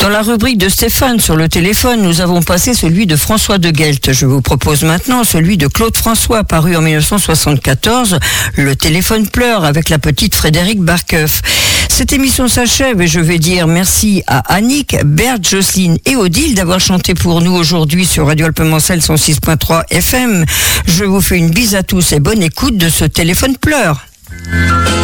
Dans la rubrique de Stéphane sur le téléphone, nous avons passé celui de François de Guelt. Je vous propose maintenant celui de Claude François, paru en 1974, Le téléphone pleure, avec la petite Frédéric Barkeuf. Cette émission s'achève et je vais dire merci à Annick, Berthe, Jocelyne et Odile d'avoir chanté pour nous aujourd'hui sur Radio Alpemancel 106.3 FM. Je vous fais une bise à tous et bonne écoute de ce téléphone pleure.